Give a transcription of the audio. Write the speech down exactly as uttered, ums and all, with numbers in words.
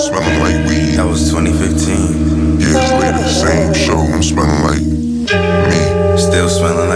Smelling like weed. That was twenty fifteen. Years later, same show. I'm smelling like me. Still smelling